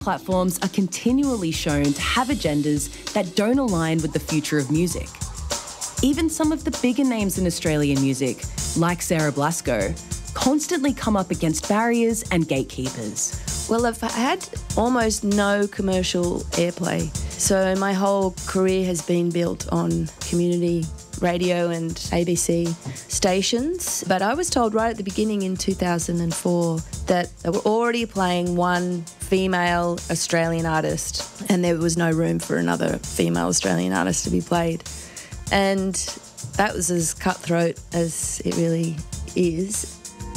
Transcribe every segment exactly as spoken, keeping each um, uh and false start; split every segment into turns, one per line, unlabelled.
platforms are continually shown to have agendas that don't align with the future of music. Even some of the bigger names in Australian music, like Sarah Blasko, constantly come up against barriers and gatekeepers.
Well, I've had almost no commercial airplay. So my whole career has been built on community radio and A B C stations. But I was told right at the beginning in two thousand four that they were already playing one female Australian artist and there was no room for another female Australian artist to be played. And that was as cutthroat as it really is.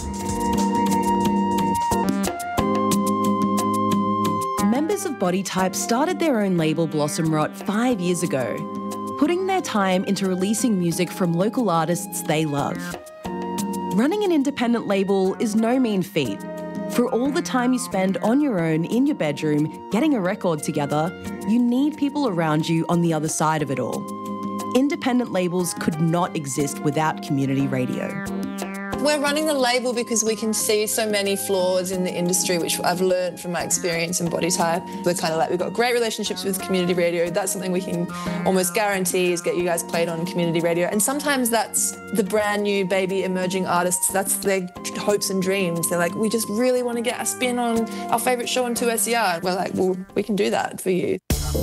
Members of Body Type started their own label Blossom Rot five years ago, putting their time into releasing music from local artists they love. Running an independent label is no mean feat. For all the time you spend on your own in your bedroom getting a record together, you need people around you on the other side of it all. Independent labels could not exist without community radio.
We're running the label because we can see so many flaws in the industry, which I've learned from my experience in Body Type. We're kind of like, we've got great relationships with community radio. That's something we can almost guarantee is get you guys played on community radio. And sometimes that's the brand new baby emerging artists. That's their hopes and dreams. They're like, we just really want to get a spin on our favourite show on two S E R. We're like, well, we can do that for you.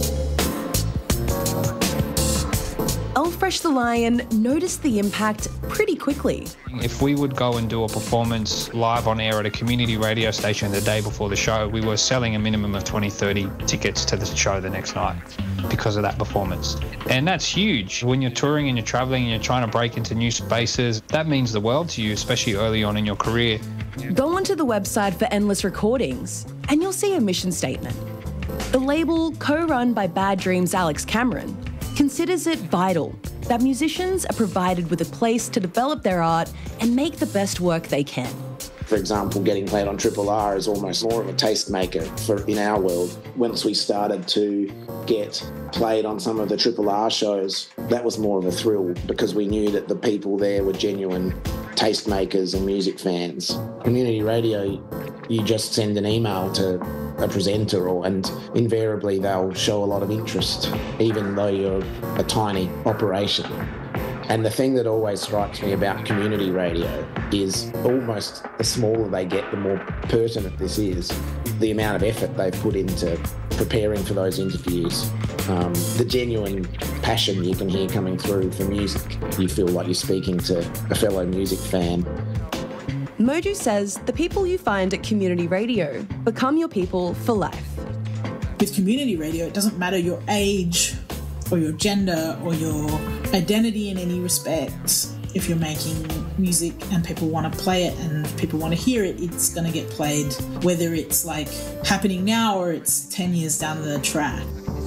Fresh the Lion noticed the impact pretty quickly.
If we would go and do a performance live on air at a community radio station the day before the show, we were selling a minimum of twenty, thirty tickets to the show the next night because of that performance. And that's huge. When you're touring and you're travelling and you're trying to break into new spaces, that means the world to you, especially early on in your career.
Go onto the website for Endless Recordings and you'll see a mission statement. The label, co-run by Bad Dreams' Alex Cameron, considers it vital that musicians are provided with a place to develop their art and make the best work they can.
For example, getting played on Triple R is almost more of a tastemaker for in our world. Once we started to get played on some of the Triple R shows, that was more of a thrill because we knew that the people there were genuine tastemakers and music fans. Community radio, you just send an email to a presenter or, and invariably they'll show a lot of interest, even though you're a tiny operation. And the thing that always strikes me about community radio is almost the smaller they get, the more pertinent this is. The amount of effort they've put into preparing for those interviews, um, the genuine passion you can hear coming through for music. You feel like you're speaking to a fellow music fan.
Moju says the people you find at community radio become your people for life.
With community radio, it doesn't matter your age or your gender or your identity in any respect. If you're making music and people want to play it and people want to hear it, it's going to get played, whether it's like happening now or it's ten years down the track.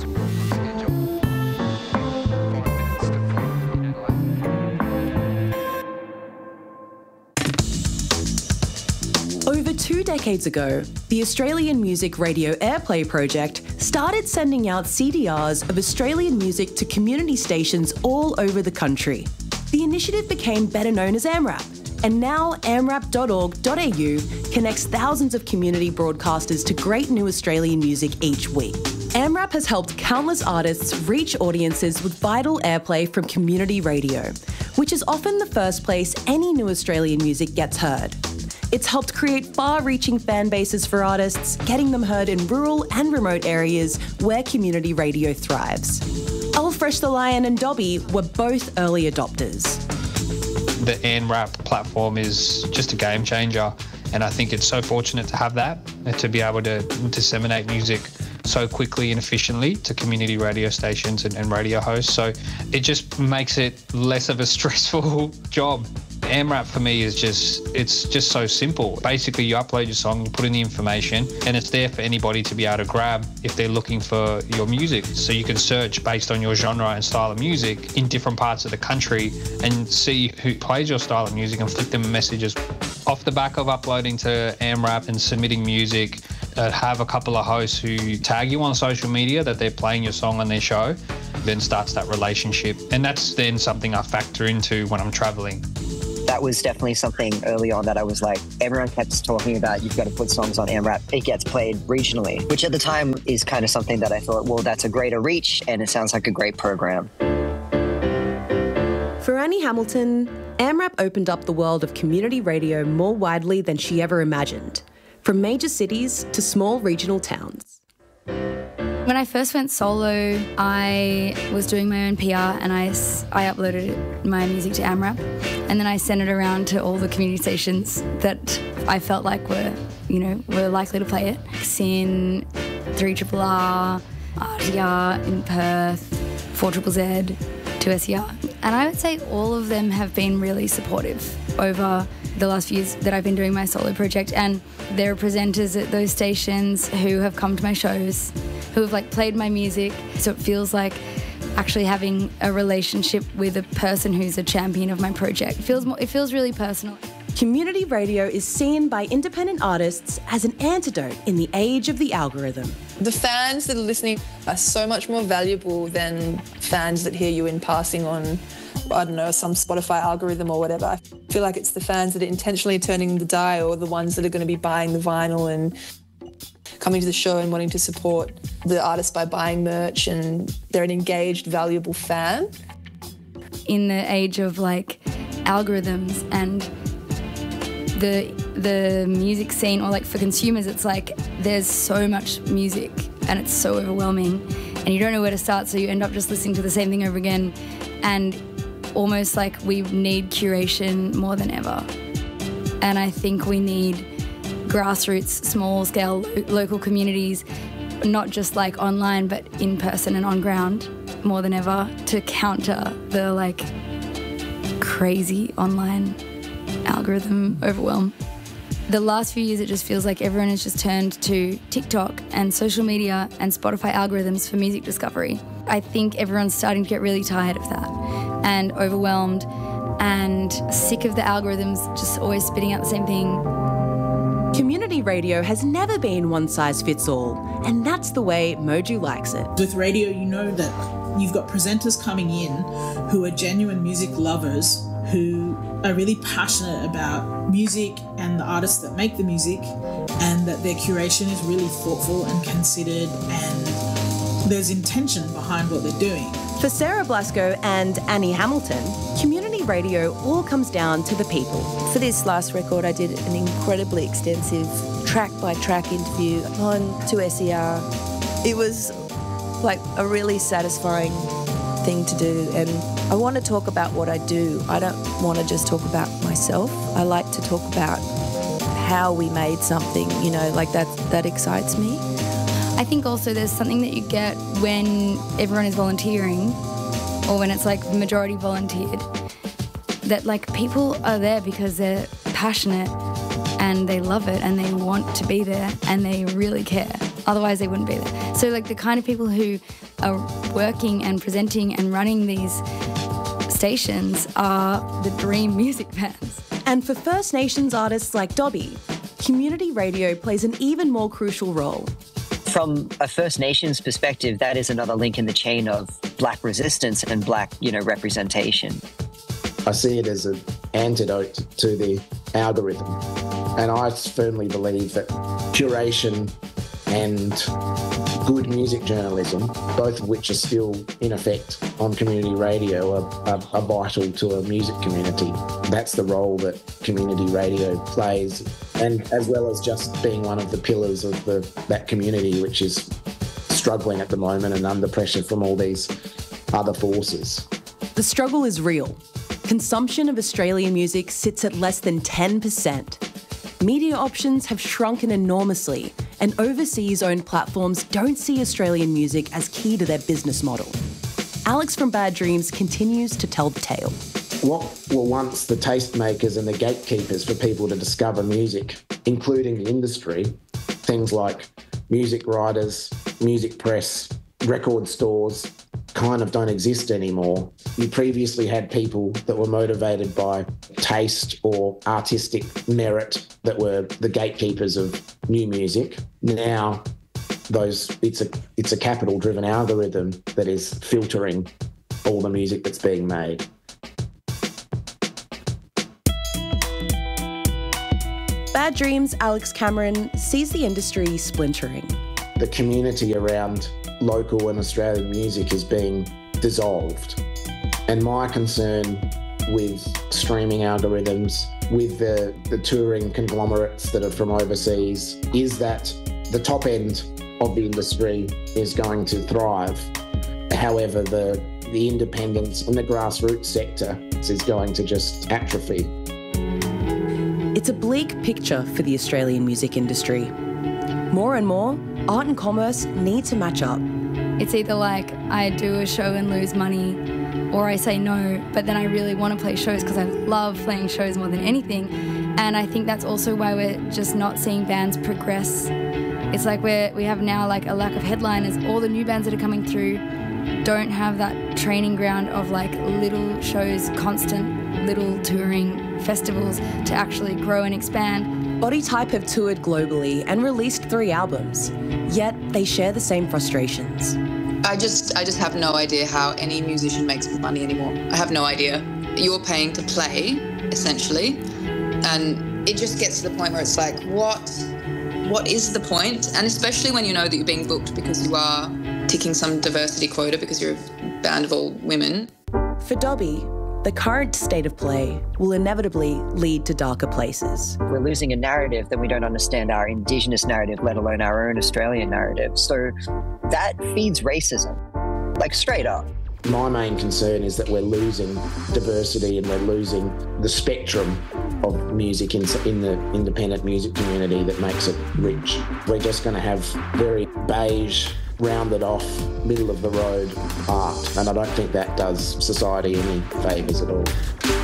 Over two decades ago, the Australian Music Radio Airplay Project started sending out C D Rs of Australian music to community stations all over the country. The initiative became better known as AMRAP, and now amrap dot org dot a u connects thousands of community broadcasters to great new Australian music each week. AMRAP has helped countless artists reach audiences with vital airplay from community radio, which is often the first place any new Australian music gets heard. It's helped create far-reaching fan bases for artists, getting them heard in rural and remote areas where community radio thrives. L Fresh the Lion and Dobby were both early adopters.
The AMRAP platform is just a game changer, and I think it's so fortunate to have that, to be able to disseminate music so quickly and efficiently to community radio stations and, and radio hosts. So it just makes it less of a stressful job. AMRAP for me is just, it's just so simple. Basically, you upload your song, you put in the information, and it's there for anybody to be able to grab if they're looking for your music. So you can search based on your genre and style of music in different parts of the country and see who plays your style of music and flick them messages. Off the back of uploading to AMRAP and submitting music, uh, have a couple of hosts who tag you on social media that they're playing your song on their show, then starts that relationship. And that's then something I factor into when I'm traveling.
that was definitely something early on that I was like, everyone kept talking about, you've got to put songs on AMRAP. It gets played regionally, which at the time is kind of something that I thought, well, that's a greater reach and it sounds like a great program.
For Annie Hamilton, AMRAP opened up the world of community radio more widely than she ever imagined, from major cities to small regional towns.
When I first went solo, I was doing my own P R and I, I uploaded my music to AMRAP, and then I sent it around to all the community stations that I felt like were, you know, were likely to play it. Sin, three R R R, R T R in Perth, four Z Z, two S E R. And I would say all of them have been really supportive over the last few years that I've been doing my solo project, and there are presenters at those stations who have come to my shows, who have like played my music, so it feels like actually having a relationship with a person who's a champion of my project. It feels more, it feels really personal.
Community radio is seen by independent artists as an antidote in the age of the algorithm.
The fans that are listening are so much more valuable than fans that hear you in passing on, I don't know, some Spotify algorithm or whatever. I feel like it's the fans that are intentionally turning the dial, or the ones that are going to be buying the vinyl and coming to the show and wanting to support the artist by buying merch, and they're an engaged, valuable fan.
In the age of like algorithms and the the music scene, or like for consumers, it's like there's so much music and it's so overwhelming and you don't know where to start, so you end up just listening to the same thing over again, and almost like we need curation more than ever. And I think we need grassroots, small-scale, lo- local communities, not just like online, but in person and on ground more than ever, to counter the like crazy online algorithm overwhelm. The last few years, it just feels like everyone has just turned to TikTok and social media and Spotify algorithms for music discovery. I think everyone's starting to get really tired of that and overwhelmed and sick of the algorithms just always spitting out the same thing.
Community radio has never been one size fits all, and that's the way Moju likes it.
With radio, you know that you've got presenters coming in who are genuine music lovers, who are really passionate about music and the artists that make the music, and that their curation is really thoughtful and considered, and there's intention behind what they're doing.
For Sarah Blasco and Annie Hamilton, community radio all comes down to the people.
For this last record, I did an incredibly extensive track-by-track interview on two S E R. It was like a really satisfying thing to do, and I want to talk about what I do. I don't want to just talk about myself. I like to talk about how we made something, you know, like that that excites me.
I think also there's something that you get when everyone is volunteering, or when it's like majority volunteered, that like people are there because they're passionate and they love it and they want to be there and they really care. Otherwise they wouldn't be there. So like the kind of people who are working and presenting and running these stations are the dream music fans.
And for First Nations artists like Dobby, community radio plays an even more crucial role.
From a First Nations perspective, that is another link in the chain of Black resistance and Black, you know, representation.
I see it as an antidote to the algorithm. And I firmly believe that curation and good music journalism, both of which are still in effect on community radio, are, are, are vital to a music community. That's the role that community radio plays, and as well as just being one of the pillars of the, that community, which is struggling at the moment and under pressure from all these other forces.
The struggle is real. Consumption of Australian music sits at less than ten percent. Media options have shrunken enormously, and overseas-owned platforms don't see Australian music as key to their business model. Alex from Bad Dreams continues to tell the tale.
What were once the tastemakers and the gatekeepers for people to discover music, including the industry, things like music writers, music press, record stores, kind of don't exist anymore. You previously had people that were motivated by taste or artistic merit that were the gatekeepers of new music. Now, those it's a it's a capital-driven algorithm that is filtering all the music that's being made.
Bad Dreams' Alex Cameron sees the industry splintering.
The community around local and Australian music is being dissolved. And my concern with streaming algorithms, with the, the touring conglomerates that are from overseas, is that the top end of the industry is going to thrive. However, the, the independence and the grassroots sector is going to just atrophy.
It's a bleak picture for the Australian music industry. More and more, art and commerce need to match up.
It's either like I do a show and lose money, or I say no, but then I really want to play shows because I love playing shows more than anything. And I think that's also why we're just not seeing bands progress. It's like we're, we have now like a lack of headliners. All the new bands that are coming through don't have that training ground of like little shows, constant little touring festivals to actually grow and expand.
Body Type have toured globally and released three albums, yet they share the same frustrations.
I just, I just have no idea how any musician makes money anymore. I have no idea. You're paying to play, essentially, and it just gets to the point where it's like, what, what is the point? And especially when you know that you're being booked because you are ticking some diversity quota because you're a band of all women.
For Dobby, the current state of play will inevitably lead to darker places.
We're losing a narrative that we don't understand our Indigenous narrative, let alone our own Australian narrative. So that feeds racism, like straight up.
My main concern is that we're losing diversity and we're losing the spectrum of music in, in the independent music community that makes it rich. We're just going to have very beige, rounded off, middle of the road art, and I don't think that does society any favours at all.